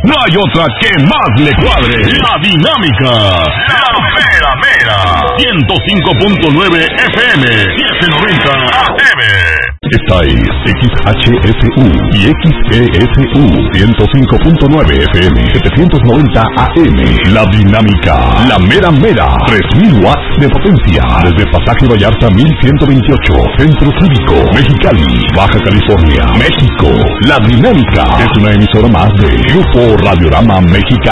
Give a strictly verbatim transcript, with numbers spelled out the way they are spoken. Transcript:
no hay otra que más le cuadre. La Dinámica. La mera mera. ciento cinco punto nueve F M, setecientos noventa A M. Esta es X H S U y X E S U ciento cinco punto nueve F M, setecientos noventa A M. La Dinámica, la mera mera, tres mil watts de potencia, desde Pasaje Vallarta mil ciento veintiocho, Centro Cívico, Mexicali, Baja California, México. La Dinámica es una emisora más de Grupo Radiorama Mexicano.